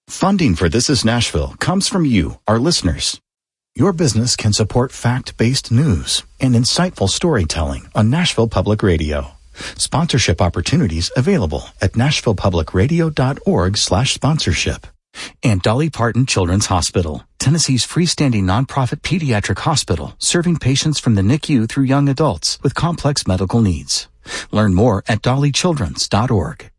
Funding for This Is Nashville comes from you, our listeners. Your business can support fact-based news and insightful storytelling on Nashville Public Radio. Sponsorship opportunities available at nashvillepublicradio.org/sponsorship. And Dolly Parton Children's Hospital, Tennessee's freestanding nonprofit pediatric hospital serving patients from the NICU through young adults with complex medical needs. Learn more at dollychildrens.org.